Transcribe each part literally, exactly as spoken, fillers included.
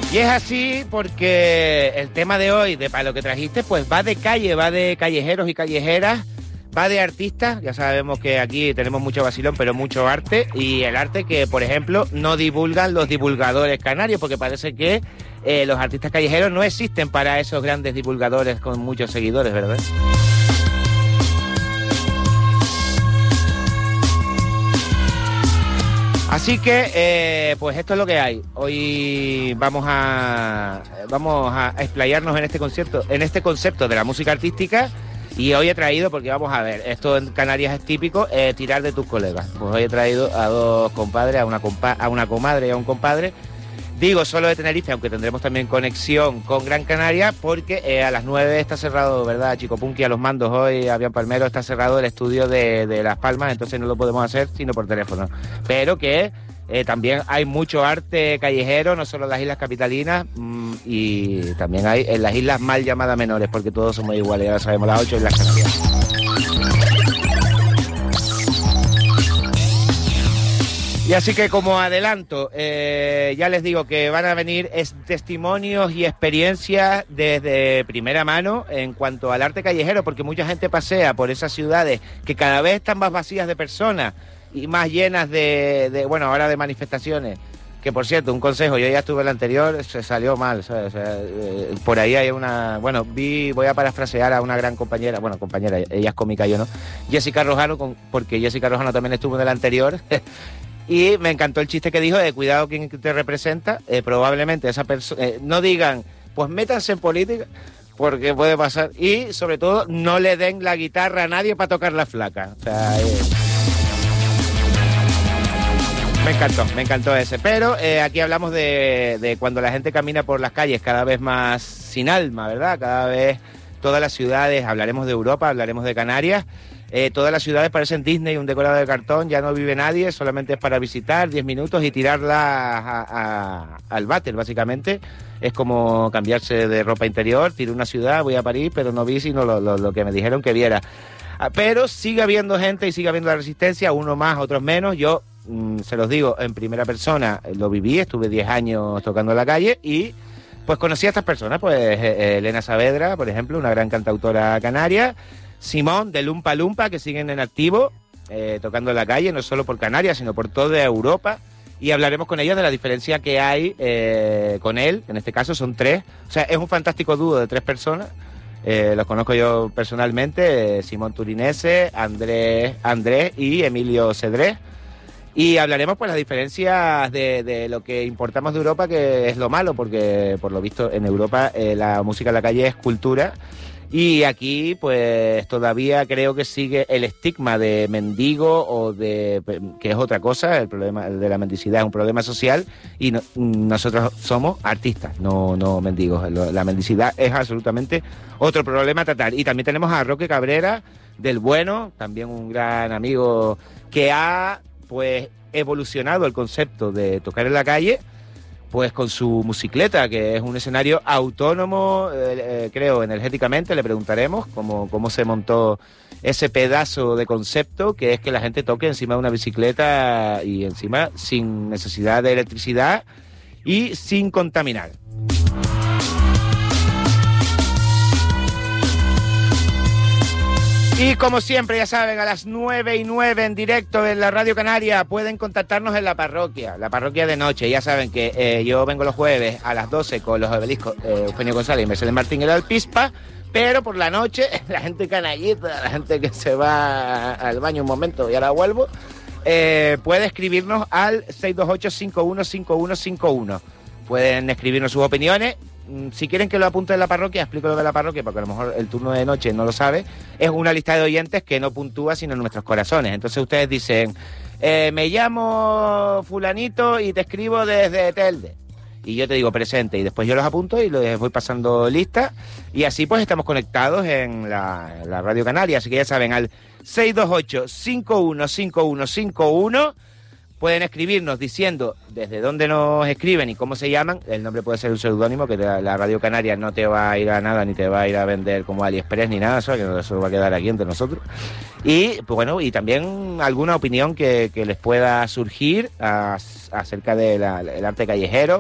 Y es así porque el tema de hoy, de para lo que trajiste, pues va de calle, va de callejeros y callejeras, va de artistas. Ya sabemos que aquí tenemos mucho vacilón, pero mucho arte. Y el arte que, por ejemplo, no divulgan los divulgadores canarios, porque parece que eh, los artistas callejeros no existen para esos grandes divulgadores con muchos seguidores, ¿verdad? Así que, eh, pues esto es lo que hay. Hoy vamos a vamos a explayarnos en este concierto, en este concepto de la música artística. Y hoy he traído, porque vamos a ver, esto en Canarias es típico, eh, tirar de tus colegas. Pues hoy he traído a dos compadres, a una compa a una comadre y a un compadre. Digo solo de Tenerife, aunque tendremos también conexión con Gran Canaria, porque eh, a las nueve está cerrado, ¿verdad, Chico Punky? A los mandos hoy, Avian Palmero, está cerrado el estudio de, de Las Palmas, entonces no lo podemos hacer sino por teléfono. Pero que eh, también hay mucho arte callejero, no solo en las islas capitalinas, mmm, y también hay en las islas mal llamadas menores, porque todos somos iguales, ya lo sabemos, las ocho islas Canarias. Y así que como adelanto, eh, ya les digo que van a venir es, testimonios y experiencias desde primera mano en cuanto al arte callejero, porque mucha gente pasea por esas ciudades que cada vez están más vacías de personas y más llenas de, de bueno, ahora de manifestaciones. Que por cierto, un consejo, yo ya estuve en el anterior, se salió mal, ¿sabes? O sea, eh, por ahí hay una, bueno, vi, voy a parafrasear a una gran compañera, bueno, compañera, ella es cómica, yo no, Jessica Rojano, con, porque Jessica Rojano también estuvo en el anterior. Y me encantó el chiste que dijo de cuidado quien te representa. Eh, probablemente esa persona, eh, no digan, pues métanse en política, porque puede pasar. Y sobre todo, no le den la guitarra a nadie para tocar la flaca. O sea, eh... me encantó, me encantó ese. Pero eh, aquí hablamos de, de cuando la gente camina por las calles cada vez más sin alma, ¿verdad? Cada vez todas las ciudades, hablaremos de Europa, hablaremos de Canarias. Eh, todas las ciudades parecen Disney, un decorado de cartón, ya no vive nadie, solamente es para visitar diez minutos y tirarla a, a, al váter, básicamente. Es como cambiarse de ropa interior, tiro una ciudad, voy a París, pero no vi sino lo, lo, lo que me dijeron que viera. Ah, pero sigue habiendo gente y sigue habiendo la resistencia, unos más, otros menos. Yo mmm, se los digo en primera persona, lo viví, estuve diez años tocando en la calle y pues conocí a estas personas, pues eh, Elena Saavedra, por ejemplo, una gran cantautora canaria, Simón de Lumpa Lumpa, que siguen en activo, eh, tocando en la calle, no solo por Canarias, sino por toda Europa. Y hablaremos con ellos de la diferencia que hay eh, con él, en este caso son tres. O sea, es un fantástico dúo de tres personas. Eh, los conozco yo personalmente, eh, Simón Turinese, Andrés, Andrés y Emilio Cedrés. Y hablaremos pues las diferencias de, de lo que importamos de Europa, que es lo malo, porque por lo visto en Europa eh, la música en la calle es cultura. Y aquí, pues, todavía creo que sigue el estigma de mendigo o de... que es otra cosa, el problema de la mendicidad es un problema social y no, nosotros somos artistas, no, no mendigos. La mendicidad es absolutamente otro problema a tratar. Y también tenemos a Roque Cabrera, del Bueno, también un gran amigo que ha, pues, evolucionado el concepto de tocar en la calle, pues con su Musicleta, que es un escenario autónomo, eh, eh, creo, energéticamente. Le preguntaremos cómo, cómo se montó ese pedazo de concepto, que es que la gente toque encima de una bicicleta y encima sin necesidad de electricidad y sin contaminar. Y como siempre, ya saben, a las nueve y nueve en directo en la Radio Canaria pueden contactarnos en la parroquia, la parroquia de noche. Ya saben que eh, yo vengo los jueves a las doce con los obeliscos eh, Eugenio González y Mercedes Martín en el Alpispa, pero por la noche, la gente canallita, la gente que se va al baño un momento y ahora vuelvo, eh, puede escribirnos al seis dos ocho, cinco uno cinco uno cinco uno. Pueden escribirnos sus opiniones. Si quieren que lo apunte en la parroquia, explico lo de la parroquia, porque a lo mejor el turno de noche no lo sabe. Es una lista de oyentes que no puntúa sino en nuestros corazones. Entonces ustedes dicen, eh, me llamo fulanito y te escribo desde Telde. Y yo te digo presente y después yo los apunto y les voy pasando lista. Y así pues estamos conectados en la, la Radio Canaria. Así que ya saben, al seis dos ocho, cinco uno cinco uno cinco uno... pueden escribirnos diciendo desde dónde nos escriben y cómo se llaman. El nombre puede ser un seudónimo, que la, la Radio Canaria no te va a ir a nada, ni te va a ir a vender como AliExpress ni nada, eso, que eso va a quedar aquí entre nosotros. Y pues bueno, y también alguna opinión que, que les pueda surgir a, acerca del de arte callejero,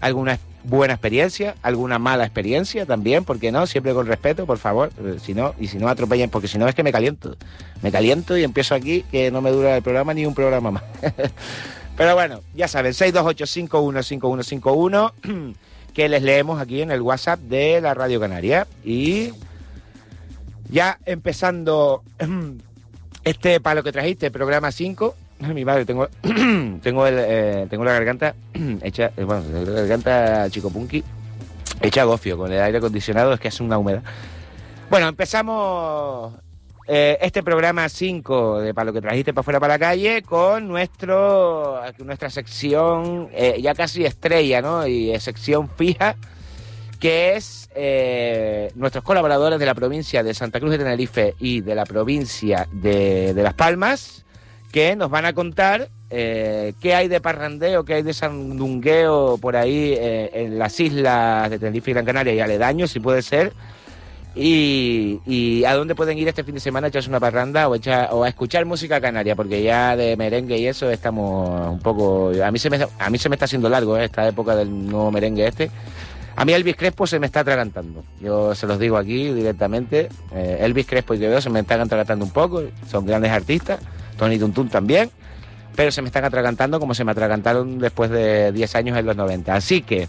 alguna buena experiencia, alguna mala experiencia también, ¿por qué no? Siempre con respeto, por favor, si no, y si no atropellan, porque si no es que me caliento, me caliento y empiezo aquí, que no me dura el programa ni un programa más. Pero bueno, ya saben, seis dos ocho cinco uno cinco uno cinco uno, que les leemos aquí en el WhatsApp de la Radio Canaria. Y ya empezando este para lo que trajiste, programa cinco. Mi madre, tengo tengo el, eh, tengo la garganta hecha, eh, bueno, la garganta chico punky, hecha gofio con el aire acondicionado, es que hace una humedad. Bueno, empezamos eh, este programa cinco de para lo que trajiste para fuera para la calle con nuestro nuestra sección eh, ya casi estrella, ¿no? Y eh, sección fija, que es eh, nuestros colaboradores de la provincia de Santa Cruz de Tenerife y de la provincia de, de Las Palmas, que nos van a contar eh, qué hay de parrandeo, qué hay de sandungueo por ahí eh, en las islas de Tenerife y Gran Canaria y aledaños, si puede ser, y, y a dónde pueden ir este fin de semana a echarse una parranda o, echar, o a escuchar música canaria, porque ya de merengue y eso estamos un poco... A mí se me, a mí se me está haciendo largo eh, esta época del nuevo merengue este. A mí Elvis Crespo se me está atragantando, yo se los digo aquí directamente, eh, Elvis Crespo y Quevedo se me están atragantando un poco, son grandes artistas, Tony Tuntún también, pero se me están atragantando como se me atragantaron después de diez años en los noventa. Así que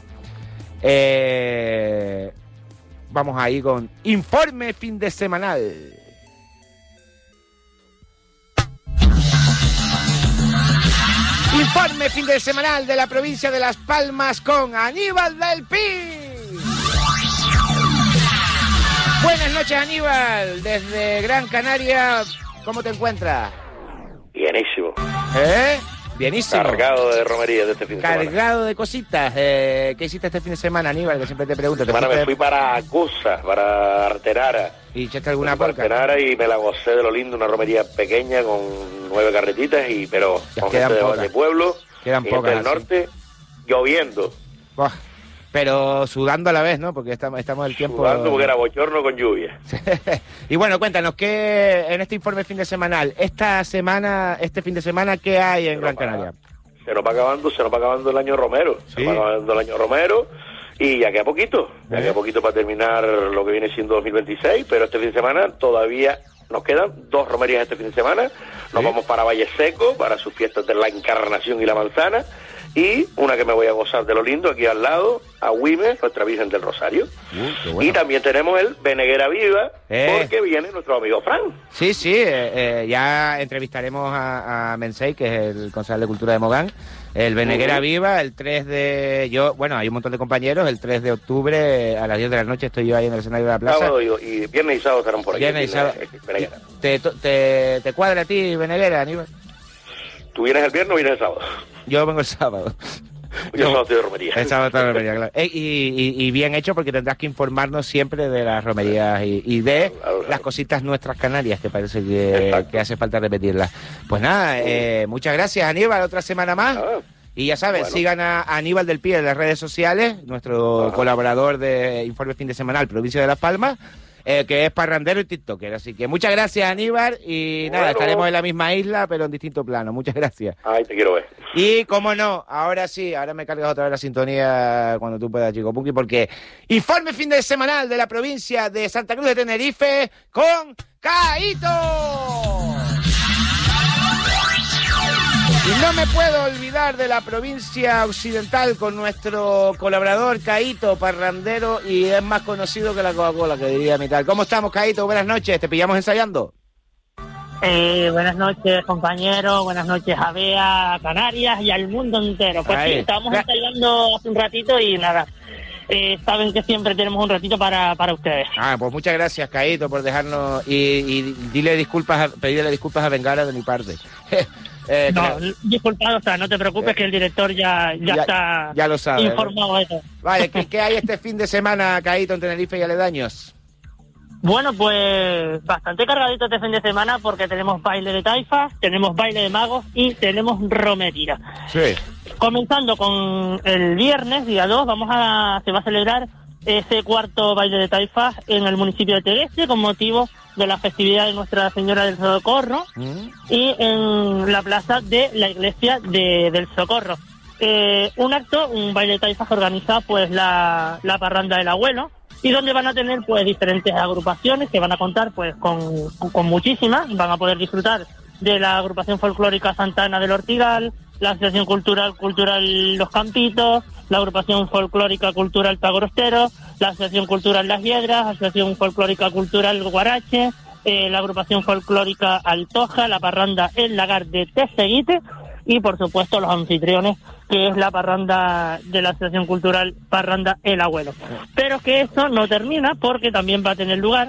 eh, vamos ahí con Informe Fin de Semanal. Informe Fin de Semanal de la provincia de Las Palmas con Aníbal del Pi. Buenas noches, Aníbal, desde Gran Canaria, ¿cómo te encuentras? Bienísimo. ¿Eh? Bienísimo. Cargado de romerías de este fin de Cargado semana. Cargado de cositas. Eh, ¿Qué hiciste este fin de semana, Aníbal? Que siempre te pregunto. Esta semana me fui para Acusa, para Artenara. ¿Y echaste alguna porca? Para Artenara y me la gocé de lo lindo, una romería pequeña con nueve carretitas, y pero ya con gente de, de pueblo, quedan gente pocas, del norte, lloviendo. Oh, pero sudando a la vez, ¿no? Porque estamos, estamos el tiempo... Sudando porque era bochorno con lluvia. Y bueno, cuéntanos, ¿qué en este informe fin de semanal, esta semana, este fin de semana, qué hay en Gran Canaria? Se nos va acabando, se nos va acabando el año Romero. ¿Sí? Se nos va acabando el año Romero y ya queda poquito. Ya ¿Eh? queda poquito para terminar lo que viene siendo dos mil veintiséis, pero este fin de semana todavía nos quedan dos romerías este fin de semana. Nos ¿Sí? vamos para Valle Seco, para sus fiestas de la Encarnación y la Manzana. Y una que me voy a gozar de lo lindo, aquí al lado, a Huime, nuestra Virgen del Rosario. Uh, bueno. Y también tenemos el Beneguera Viva, eh. porque viene nuestro amigo Fran. Sí, sí, eh, eh, ya entrevistaremos a, a Mensei, que es el concejal de Cultura de Mogán. El Beneguera uh-huh. Viva, el tres de... yo Bueno, hay un montón de compañeros, el tres de octubre a las diez de la noche estoy yo ahí en el escenario de la plaza. Sábado y, y viernes y sábado estarán por aquí. Viernes y sábado. ¿Te, te, ¿Te cuadra a ti, Beneguera, Aníbal? ¿Tú vienes el viernes o vienes el sábado? Yo vengo el sábado. Yo, yo sábado estoy de romería. El sábado estoy de romería, claro. Eh, y, y, y bien hecho, porque tendrás que informarnos siempre de las romerías y, y de claro, claro, claro. las cositas nuestras canarias, que parece que, que hace falta repetirlas. Pues nada, eh, muchas gracias, Aníbal, otra semana más. Ah, y ya saben, bueno. sigan a Aníbal del Pi en las redes sociales, nuestro Ajá. colaborador de Informe Fin de Semanal, provincia de Las Palmas. Eh, que es parrandero y tiktoker, así que muchas gracias, Aníbal, y bueno. nada, estaremos en la misma isla pero en distinto plano. Muchas gracias. Ay, te quiero ver. Y cómo no, ahora sí, ahora me cargas otra vez la sintonía cuando tú puedas, Chico Punky, porque Informe Fin de Semanal de la provincia de Santa Cruz de Tenerife con Caíto. Y no me puedo olvidar de la provincia occidental con nuestro colaborador Caíto, parrandero, y es más conocido que la Coca-Cola, que diría mi tal. ¿Cómo estamos, Caíto? Buenas noches, ¿te pillamos ensayando? Eh, buenas noches, compañeros, buenas noches a Bea, a Canarias y al mundo entero. Pues Ahí. sí, estábamos ensayando hace un ratito y nada, eh, saben que siempre tenemos un ratito para, para ustedes. Ah, pues muchas gracias, Caíto, por dejarnos, y, y dile disculpas, a, pedirle disculpas a Bengala de mi parte. Eh, no, disculpado, o sea, no te preocupes eh, que el director ya, ya, ya está ya lo sabe, informado de eso. Vale, ¿qué, ¿qué hay este fin de semana, Caíto, en Tenerife y aledaños? Bueno, pues bastante cargadito este fin de semana porque tenemos baile de taifas, tenemos baile de magos y tenemos romería. Sí. Comenzando con el viernes, día dos, vamos a se va a celebrar ese cuarto baile de taifas en el municipio de Tegueste con motivo de la festividad de Nuestra Señora del Socorro mm. y en la plaza de la iglesia de, del Socorro. eh, un acto, un baile de taifa que organiza pues la, la parranda del abuelo, y donde van a tener pues diferentes agrupaciones que van a contar pues con, con muchísimas, van a poder disfrutar de la agrupación folclórica Santana del Ortigal, la Asociación Cultural Cultural Los Campitos, la agrupación folclórica cultural Tagorostero, la Asociación Cultural Las Hiedras, la Asociación Folclórica Cultural Guarache, eh, la agrupación folclórica Altoja, la parranda El Lagar de Teseguite y por supuesto los anfitriones, que es la parranda de la Asociación Cultural Parranda El Abuelo. Pero que eso no termina, porque también va a tener lugar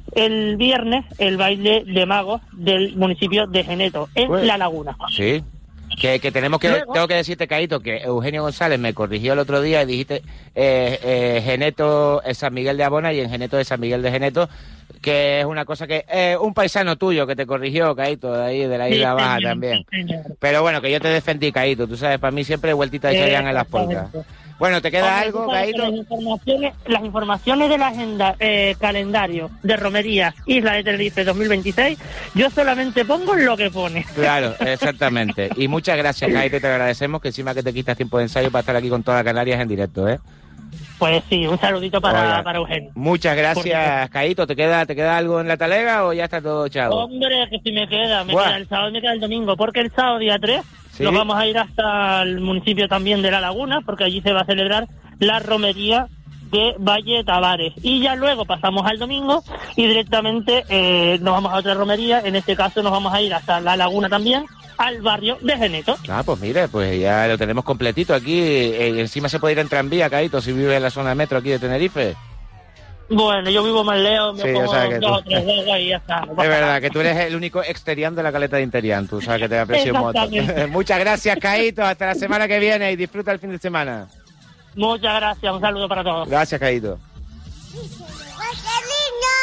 el viernes el baile de magos del municipio de Geneto, en pues, La Laguna. Sí. Que, que tenemos que, Luego, tengo que decirte, Caíto, que Eugenio González me corrigió el otro día y dijiste eh, eh, Geneto es San Miguel de Abona y en Geneto es San Miguel de Geneto, que es una cosa que eh, un paisano tuyo que te corrigió, Caíto, de ahí de la Isla sí, Baja señor, también. Sí, Pero bueno, que yo te defendí, Caíto, tú sabes, para mí siempre vueltita de Chayanne en las polcas. Bueno, ¿te queda Hombre, algo, Caíto? Las informaciones, las informaciones de la agenda, eh, calendario de romería Isla de Tenerife dos mil veintiséis, yo solamente pongo lo que pone. Claro, exactamente. Y muchas gracias, Caíto, te agradecemos que encima que te quitas tiempo de ensayo para estar aquí con todas las Canarias en directo, ¿eh? Pues sí, un saludito para, para Eugenio. Muchas gracias, Caíto. ¿Te queda, ¿Te queda algo en la talega o ya está todo echado? Hombre, que si me queda, me Buah. queda el sábado y me queda el domingo, porque el sábado día tres ¿Sí? nos vamos a ir hasta el municipio también de La Laguna, porque allí se va a celebrar la romería de Valle Tavares. Y ya luego pasamos al domingo y directamente eh, nos vamos a otra romería, en este caso nos vamos a ir hasta La Laguna también, al barrio de Geneto. Ah, pues mire, pues ya lo tenemos completito aquí. Eh, encima se puede ir en tranvía, Caíto, si vive en la zona de metro aquí de Tenerife. Bueno, yo vivo más lejos, me sí, pongo dos o tres dedos y ya está. Es verdad, que tú eres el único exterior de la caleta de Interián, tú sabes que te aprecio un montón. Muchas gracias, Caíto, hasta la semana que viene y disfruta el fin de semana. Muchas gracias, un saludo para todos. Gracias, Caíto.